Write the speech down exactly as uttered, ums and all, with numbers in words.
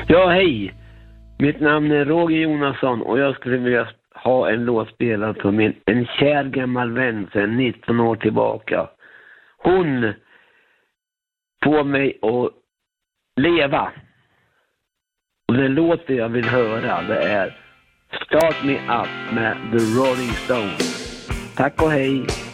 Ja, hej. Mitt namn är Roger Jonasson och jag skulle vilja ha en låt spelad på min en kär gammal vän sedan nitton år tillbaka. Hon får mig att leva. Och den låten jag vill höra, det är Start Me Up med The Rolling Stones. Tack och hej.